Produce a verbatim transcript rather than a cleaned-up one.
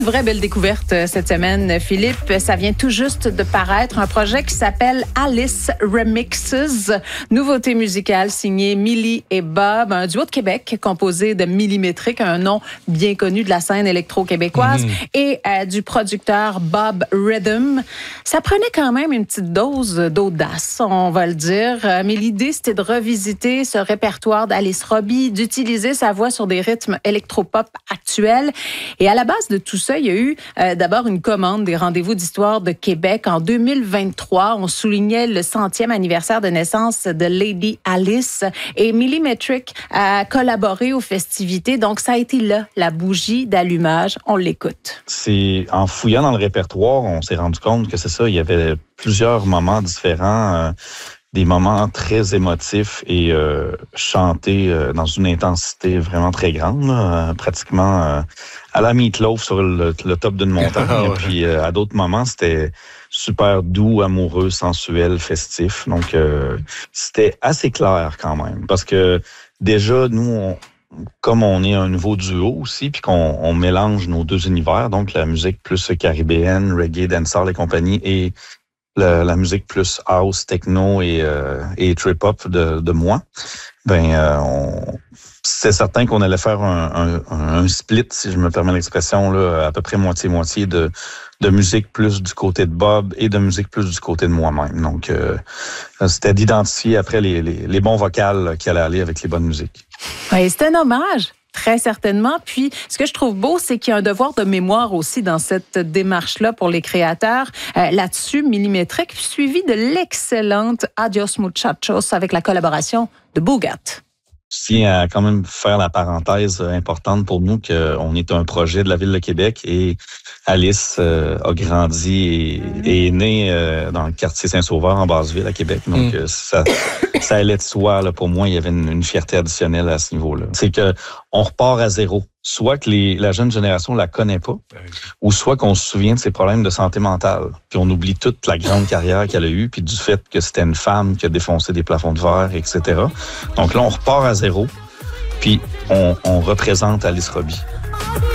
Vraie belle découverte cette semaine, Philippe. Ça vient tout juste de paraître, un projet qui s'appelle Alice Remixes. Nouveauté musicale signée Millie et Bob, un duo de Québec composé de Millimétrique, un nom bien connu de la scène électro-québécoise, mmh. et euh, du producteur Bob Rhythm. Ça prenait quand même une petite dose d'audace, on va le dire. Mais l'idée, c'était de revisiter ce répertoire d'Alice Robbie, d'utiliser sa voix sur des rythmes électropop actuels. Et à la base de tout ça, il y a eu euh, d'abord une commande des Rendez-vous d'histoire de Québec. En deux mille vingt-trois, on soulignait le centième anniversaire de naissance de Lady Alice et Millimétrique a collaboré aux festivités. Donc, ça a été là, la bougie d'allumage. On l'écoute. C'est en fouillant dans le répertoire, on s'est rendu compte que c'est ça, il y avait plusieurs moments différents, euh, des moments très émotifs et euh, chantés euh, dans une intensité vraiment très grande, là, euh, pratiquement euh, à la Meatloaf sur le, le top d'une montagne. Ah ouais. Et puis euh, à d'autres moments, c'était super doux, amoureux, sensuel, festif. Donc euh, c'était assez clair quand même, parce que déjà nous, on, comme on est un nouveau duo aussi, puis qu'on on mélange nos deux univers, donc la musique plus caribéenne, reggae, dancehall et compagnie, et La, la musique plus house, techno et, euh, et trip-hop de, de moi, ben euh, on, c'est certain qu'on allait faire un, un, un split, si je me permets l'expression, là, à peu près moitié-moitié de, de musique plus du côté de Bob et de musique plus du côté de moi-même. Donc, euh, c'était d'identifier après les, les, les bons vocals qui allaient aller avec les bonnes musiques. Oui, c'est un hommage. Très certainement. Puis, ce que je trouve beau, c'est qu'il y a un devoir de mémoire aussi dans cette démarche-là pour les créateurs. Euh, là-dessus, Millimétrique, suivi de l'excellente Adios Muchachos avec la collaboration de Boogat. Je tiens à quand même faire la parenthèse importante pour nous qu'on est un projet de la Ville de Québec et Alice euh, a grandi et, et est née euh, dans le quartier Saint-Sauveur en Basse-Ville à Québec. Donc, mm. ça, ça allait de soi. Là, pour moi, il y avait une, une fierté additionnelle à ce niveau-là. C'est que on repart à zéro. Soit que les, la jeune génération la connaît pas, ou soit qu'on se souvient de ses problèmes de santé mentale. Puis on oublie toute la grande carrière qu'elle a eue, puis du fait que c'était une femme qui a défoncé des plafonds de verre, et cetera. Donc là, on repart à zéro, puis on, on représente Alice Robbie.